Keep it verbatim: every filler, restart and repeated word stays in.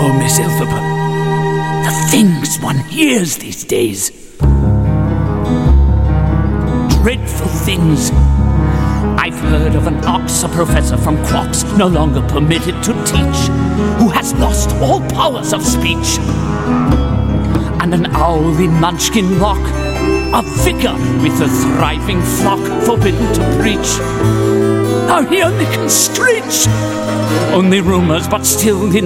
Oh, Miss Elphaba, the things one hears these days. Dreadful things. I've heard of an Oxford professor from Quox no longer permitted to teach, who has lost all powers of speech. And an owl in Munchkin Rock, a vicar with a thriving flock forbidden to preach. Now he only can screech. Only rumors, but still in